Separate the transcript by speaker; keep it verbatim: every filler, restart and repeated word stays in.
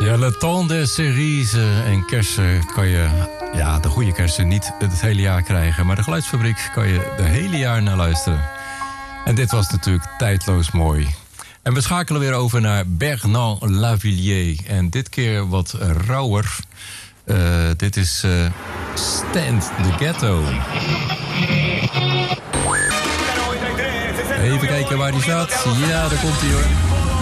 Speaker 1: Ja, Le Temps des Cerises en kersen kan je, ja, de goede kersen niet het hele jaar krijgen. Maar de Geluidsfabriek kan je de hele jaar naar luisteren. En dit was natuurlijk tijdloos mooi. En we schakelen weer over naar Bernard Lavilliers. En dit keer wat rauwer. Uh, dit is uh, Stand the Ghetto. Even kijken waar die staat. Ja, daar komt hij hoor.